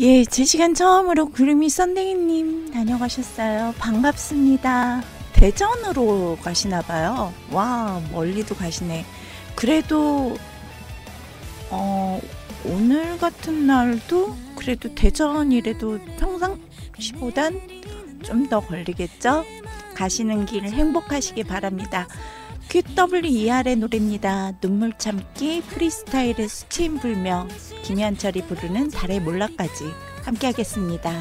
예, 제 시간 처음으로 구름이 썬데이님 다녀가셨어요. 반갑습니다. 대전으로 가시나봐요. 와, 멀리도 가시네. 그래도 오늘 같은 날도 그래도 대전이라도 평상시보단 좀 더 걸리겠죠? 가시는 길 행복하시기 바랍니다. QWER의 노래입니다. 눈물 참기 프리스타일의 수치인 불명, 김현철이 부르는 달의 몰락까지 함께 하겠습니다.